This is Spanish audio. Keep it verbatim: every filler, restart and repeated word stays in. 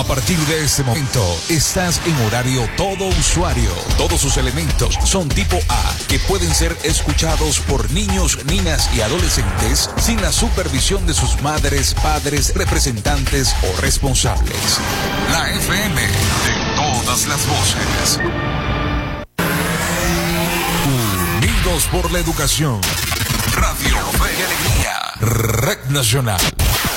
partir de este momento, estás en horario todo usuario. Todos sus elementos son tipo A, que pueden ser escuchados por niños, niñas y adolescentes sin la supervisión de sus madres, padres, representantes o responsables. La F M de todas las voces. Unidos por la educación. Radio Fe y Alegría. Red Nacional.